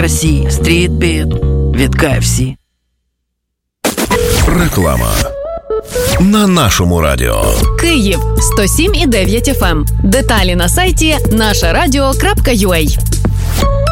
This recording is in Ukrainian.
красі, стрітбіт від KFC. Реклама на нашому радіо. Київ 107,9 FM. Деталі на сайті нашарадіо.ua.